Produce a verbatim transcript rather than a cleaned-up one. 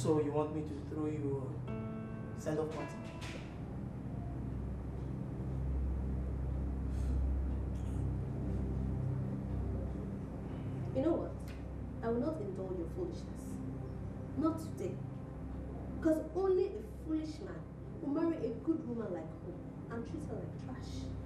So you want me to throw you a send-off party? You know what? I will not indulge your foolishness. Not today. Because only a foolish man will marry a good woman like her and treat her like trash.